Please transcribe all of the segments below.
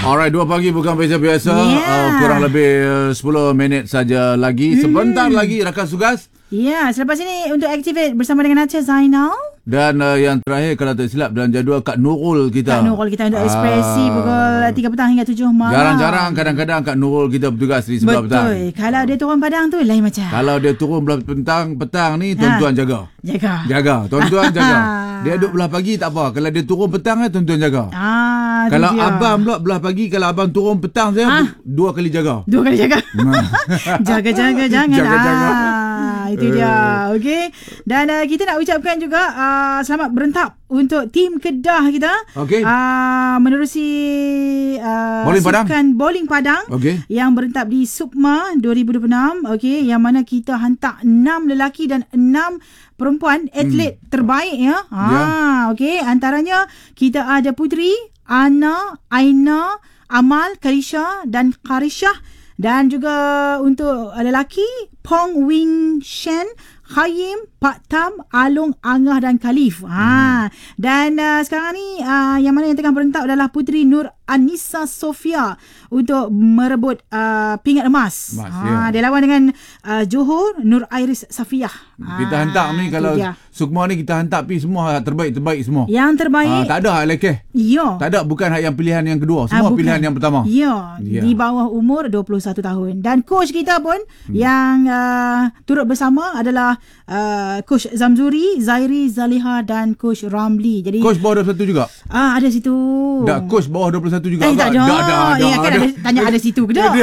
Alright, 2 pagi bukan biasa-biasa. Kurang lebih 10 minit saja lagi. Sebentar lagi rakan tugas. Ya, selepas ini untuk Activate bersama dengan Aceh Zainal. Dan yang terakhir kalau tak silap dalam jadual Kak Nurul kita. Kak Nurul kita untuk ekspresi pukul 3 petang hingga 7 malam. Jarang-jarang kadang-kadang Kak Nurul kita bertugas di sebelah petang. Betul. Kalau dia turun padang tu lain macam. Kalau dia turun belah petang ni tuan-tuan jaga. Jaga. Tuan-tuan jaga. Dia duduk belah pagi tak apa. Kalau dia turun petang tuan-tuan jaga. Kalau abang pula belah pagi, kalau abang turun petang saya 2 kali jaga. 2 kali jaga. Jaga jangan. Jaga. Itu dia. Okey. Dan kita nak ucapkan juga selamat berentap untuk tim Kedah kita. Okey. Menerusi Sukan Bowling Padang yang berentap di Sukma 2026. Okey, yang mana kita hantar 6 lelaki dan 6 perempuan atlet terbaik ya. Okey, antaranya kita ada Putri, Ana, Aina, Amal, Karisha dan Karishah. Dan juga untuk lelaki Pong Wing Shen, Khayyim, Pak Tam, Alung, Angah dan Khalif. Dan sekarang ni yang mana yang tengah berentap adalah Putri Nur Anissa Sofia untuk merebut pingat emas. Dia lawan dengan Johor Nur Iris Safiah. Kita hantar ni kalau Sukma ni kita hantar pergi semua terbaik semua. Yang terbaik. Tak ada hak lekeh. Ya. Tak ada, bukan hak yang pilihan yang kedua. Semua pilihan yang pertama. Ya. Di bawah umur 21 tahun. Dan coach kita pun yang turut bersama adalah Coach Zamzuri, Zairi, Zaliha dan Coach Ramli. Jadi coach bawah 21 juga? Ada situ. Tak, coach bawah 21 juga? Tak ada. Kan ada tanya ada situ ke tak?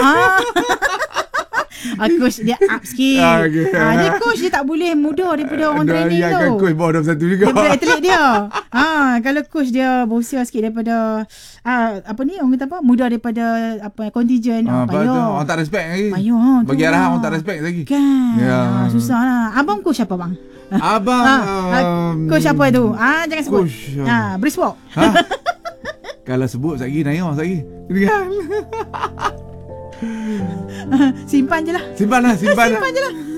Coach dia up sikit. Dia coach dia tak boleh muda daripada orang training tu. Kan coach bawah 21 juga. Daripada atlet dia. Kalau coach dia berusia sikit daripada orang kata muda daripada contingent. Payah. Orang tak respect lagi. Payah. Bagi arahan orang tak respect lagi. Kan. Susah lah. Abang coach apa bang? Coach apa tu? Jangan sebut. Brisk walk. Kalau sebut lagi Naya lagi. Simpan je lah. Simpan je lah.